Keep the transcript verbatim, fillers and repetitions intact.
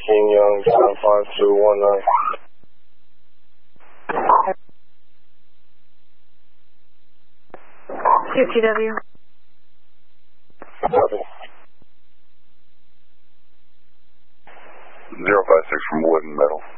sixteen Young, seven five two one nine. Q T W. Copy. zero five six from Wood and Metal.